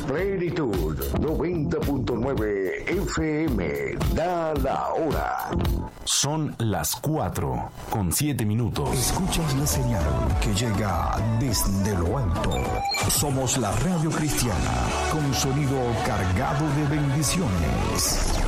Plenitud 90.9 FM. Da la hora. Son las 4:07. Escuchas la señal que llega desde lo alto. Somos la radio cristiana con sonido cargado de bendiciones.